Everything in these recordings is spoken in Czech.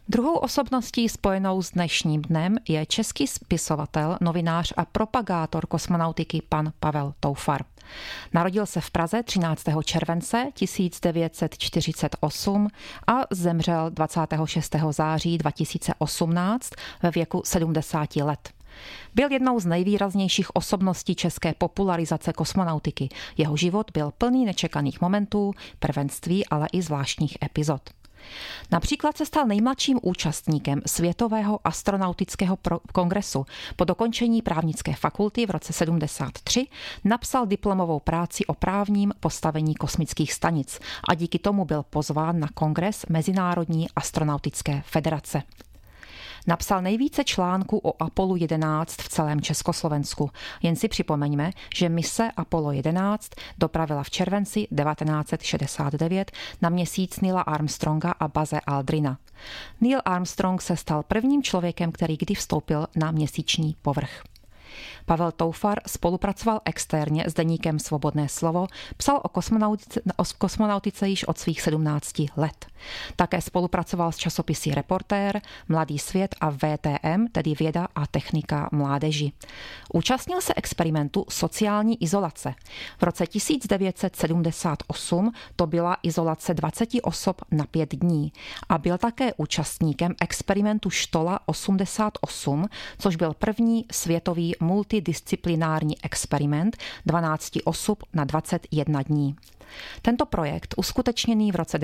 Druhou osobností spojenou s dnešním dnem je český spisovatel, novinář a propagátor kosmonautiky pan Pavel Toufar. Narodil se v Praze 13. července 1948 a zemřel 26. září 2018 ve věku 70 let. Byl jednou z nejvýraznějších osobností české popularizace kosmonautiky. Jeho život byl plný nečekaných momentů, prvenství, ale i zvláštních epizod. Například se stal nejmladším účastníkem Světového astronautického kongresu. Po dokončení právnické fakulty v roce 73 napsal diplomovou práci o právním postavení kosmických stanic a díky tomu byl pozván na kongres Mezinárodní astronautické federace. Napsal nejvíce článků o Apollu 11 v celém Československu. Jen si připomeňme, že mise Apollo 11 dopravila v červenci 1969 na měsíc Neila Armstronga a Buzze Aldrina. Neil Armstrong se stal prvním člověkem, který kdy vstoupil na měsíční povrch. Pavel Toufar spolupracoval externě s deníkem Svobodné slovo, psal o kosmonautice již od svých 17 let. Také spolupracoval s časopisy Reportér, Mladý svět a VTM, tedy Věda a technika mládeži. Účastnil se experimentu sociální izolace. V roce 1978 to byla izolace 20 osob na 5 dní a byl také účastníkem experimentu Štola 88, což byl první světový multidisciplinární experiment 12 osob na 21 dní. Tento projekt, uskutečněný v roce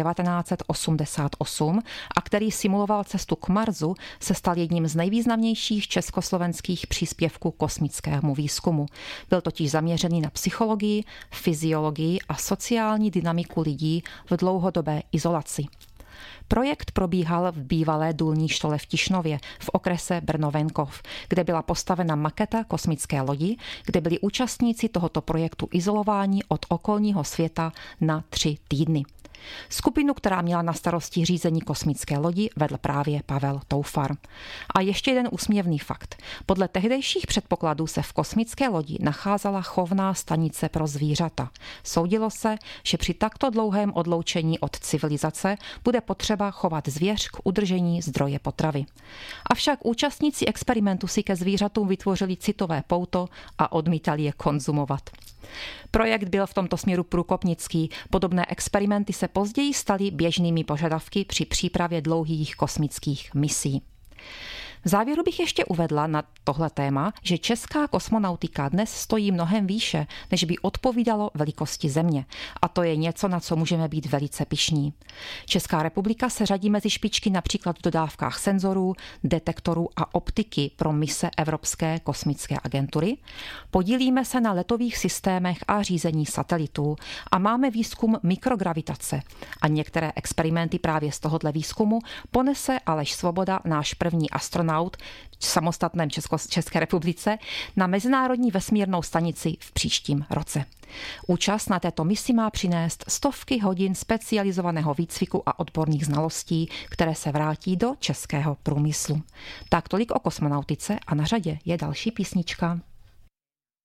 1988 a který simuloval cestu k Marsu, se stal jedním z nejvýznamnějších československých příspěvků kosmickému výzkumu. Byl totiž zaměřený na psychologii, fyziologii a sociální dynamiku lidí v dlouhodobé izolaci. Projekt probíhal v bývalé důlní štole v Tišnově v okrese Brno-Venkov, kde byla postavena maketa kosmické lodi, kde byli účastníci tohoto projektu izolováni od okolního světa na 3 týdny. Skupinu, která měla na starosti řízení kosmické lodi, vedl právě Pavel Toufar. A ještě jeden úsměvný fakt. Podle tehdejších předpokladů se v kosmické lodi nacházela chovná stanice pro zvířata. Soudilo se, že při takto dlouhém odloučení od civilizace bude potřeba chovat zvěř k udržení zdroje potravy. Avšak účastníci experimentu si ke zvířatům vytvořili citové pouto a odmítali je konzumovat. Projekt byl v tomto směru průkopnický. Podobné experimenty se později staly běžnými požadavky při přípravě dlouhých kosmických misí. V závěru bych ještě uvedla na tohle téma, že česká kosmonautika dnes stojí mnohem výše, než by odpovídalo velikosti Země. A to je něco, na co můžeme být velice pyšní. Česká republika se řadí mezi špičky například v dodávkách senzorů, detektorů a optiky pro mise Evropské kosmické agentury. Podílíme se na letových systémech a řízení satelitů a máme výzkum mikrogravitace. A některé experimenty právě z tohoto výzkumu ponese Aleš Svoboda, náš první astronaut v samostatném České republice, na Mezinárodní vesmírnou stanici v příštím roce. Účast na této misi má přinést stovky hodin specializovaného výcviku a odborných znalostí, které se vrátí do českého průmyslu. Tak tolik o kosmonautice a na řadě je další písnička.